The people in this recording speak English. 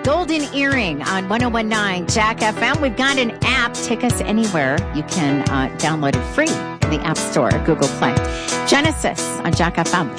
Golden Earring on 1019 Jack FM. We've got an app, Take Us Anywhere. You can download it free in the App Store or Google Play. Genesis on Jack FM.